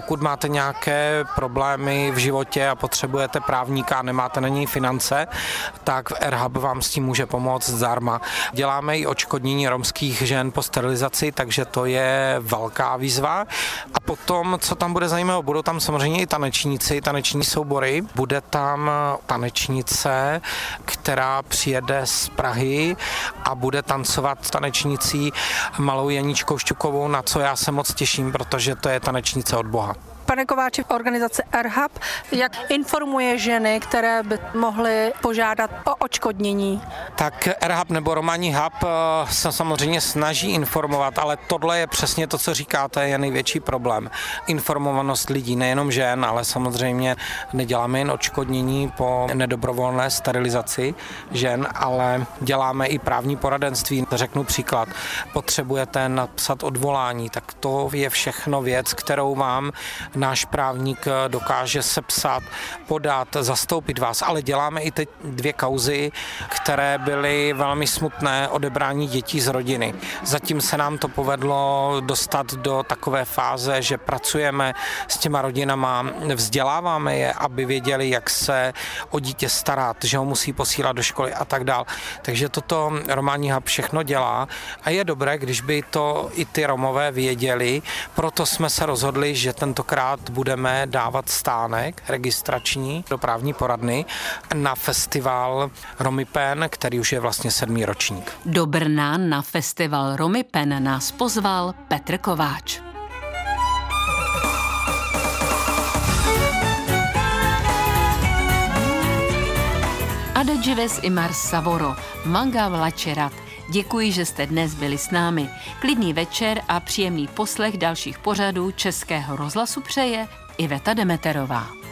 Pokud máte nějaké problémy v životě a potřebujete právníka a nemáte na něj finance, tak Rehab vám s tím může pomoct zdarma. Děláme i odškodnění romských žen po sterilizaci, takže to je velká výzva. A potom, co tam bude zajímavé, budou tam samozřejmě i tanečníci, taneční soubory. Bude tam tanečnice, která přijede z Prahy a bude tancovat tanečnicí malou Janíčkou Šťukovou, na co já se moc těším, protože to je tanečnice od Boha. Pane Kováči, organizace Rehab, jak informuje ženy, které by mohly požádat o odškodnění? Tak Rehab nebo Romani Hub se samozřejmě snaží informovat, ale tohle je přesně to, co říkáte, je největší problém. Informovanost lidí, nejenom žen, ale samozřejmě neděláme jen odškodnění po nedobrovolné sterilizaci žen, ale děláme i právní poradenství. Řeknu příklad, potřebujete napsat odvolání, tak to je všechno věc, kterou vám náš právník dokáže sepsat, podat, zastoupit vás, ale děláme i teď 2 kauzy, které byly velmi smutné, odebrání dětí z rodiny. Zatím se nám to povedlo dostat do takové fáze, že pracujeme s těma rodinama, vzděláváme je, aby věděli, jak se o dítě starat, že ho musí posílat do školy a tak dál. Takže toto Romani Hub všechno dělá a je dobré, když by to i ty Romové věděli, proto jsme se rozhodli, že tentokrát budeme dávat stánek registrační do právní poradny na festival Romipen, který už je vlastně 7. ročník. Do Brna na festival Romipen nás pozval Petr Kováč. Adagives imar savoro, manga vlačerat. Děkuji, že jste dnes byli s námi. Klidný večer a příjemný poslech dalších pořadů Českého rozhlasu přeje Iveta Demeterová.